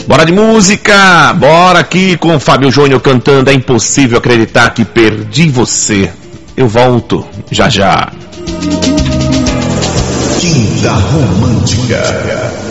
Bora de música! Bora aqui com o Fábio Júnior cantando É Impossível Acreditar Que Perdi Você. Eu volto já já. Quinta Romântica.